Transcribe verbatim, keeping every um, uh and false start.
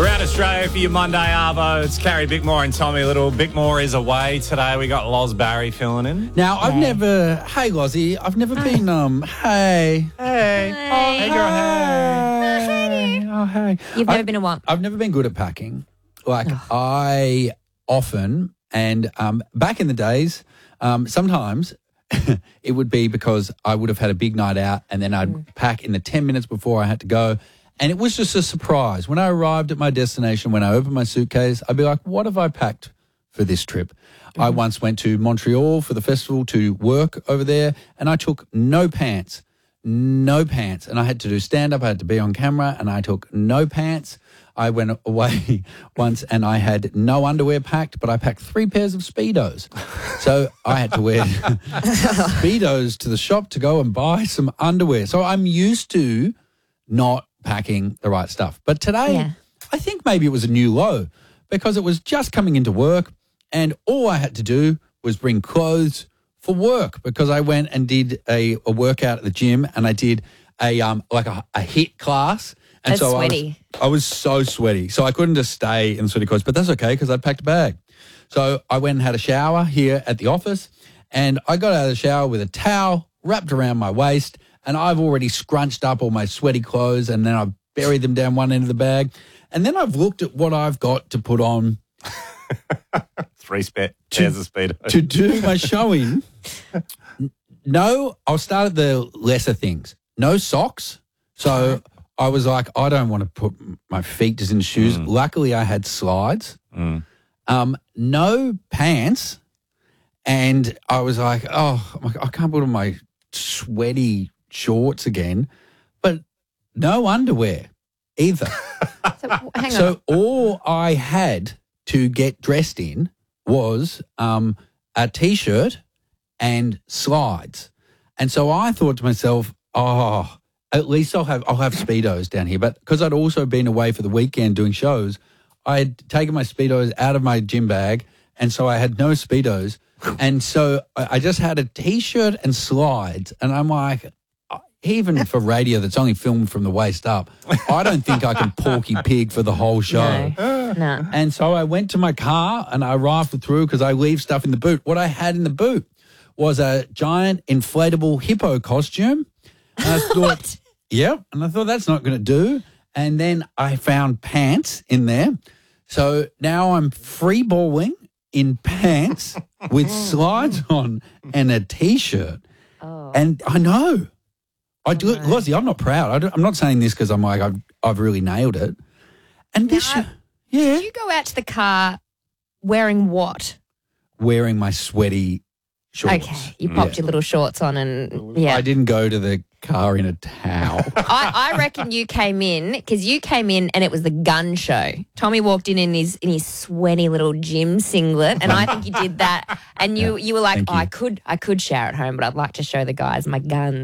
Around Australia for your Monday Arvo. It's Carrie Bickmore and Tommy Little. Bickmore is away today. We got Loz Barry filling in. Now, I've Hey. never, hey, Lozzie, I've never been, um, hey. Hey. Hey. Hey, girl, hey. Hey. Oh, hey. You've never I've, been a what? I've never been good at packing. Like, I often, and um, back in the days, um, sometimes it would be because I would have had a big night out and then I'd Mm. pack in the ten minutes before I had to go. And it was just a surprise. When I arrived at my destination, when I opened my suitcase, I'd be like, what have I packed for this trip? I once went to Montreal for the festival to work over there, and I took no pants, no pants. And I had to do stand-up. I had to be on camera, and I took no pants. I went away once, and I had no underwear packed, but I packed three pairs of Speedos. So I had to wear Speedos to the shop to go and buy some underwear. So I'm used to not packing the right stuff. But today, Yeah. I think maybe it was a new low because it was just coming into work and all I had to do was bring clothes for work because I went and did a, a workout at the gym and I did a um like a, a HIIT class. And That's so sweaty. I was, I was so sweaty. So I couldn't just stay in sweaty clothes, but that's okay because I packed a bag. So I went and had a shower here at the office and I got out of the shower with a towel wrapped around my waist and I've already scrunched up all my sweaty clothes and then I've buried them down one end of the bag. And then I've looked at what I've got to put on Three spe- pairs of Speedo. to do my showing. No, I'll start at the lesser things. No socks. So I was like, I don't want to put my feet just in shoes. Mm. Luckily, I had slides. Mm. Um, no pants. And I was like, oh, I'm like, I can't put on my sweaty shorts again. But no underwear either. So, hang on. So all I had to get dressed in was um, a T-shirt and slides. And so I thought to myself, oh, at least I'll have I'll have Speedos down here. But because I'd also been away for the weekend doing shows, I had taken my Speedos out of my gym bag, and so I had no Speedos. And so I I just had a T-shirt and slides, and I'm like, even for radio that's only filmed from the waist up, I don't think I can Porky Pig for the whole show. No. no. And so I went to my car and I rifled through because I leave stuff in the boot. What I had in the boot was a giant inflatable hippo costume. And I thought, yep. And I thought that's not going to do. And then I found pants in there. So now I'm free balling in pants with slides on and a T-shirt. Oh. And I know. I do, no. Lozzie, I'm not proud. I don't, I'm not saying this because I'm like, I've, I've really nailed it. And this, Now, yeah, Did you go out to the car wearing what? wearing my sweaty shorts. Okay. You popped Yeah. your little shorts on and, yeah. I didn't go to the car in a towel. I, I reckon you came in because you came in and it was the gun show. Tommy walked in in his in his sweaty little gym singlet, and I think you did that. And you you were like, Thank oh, you. I could I could shower at home, but I'd like to show the guys my gun.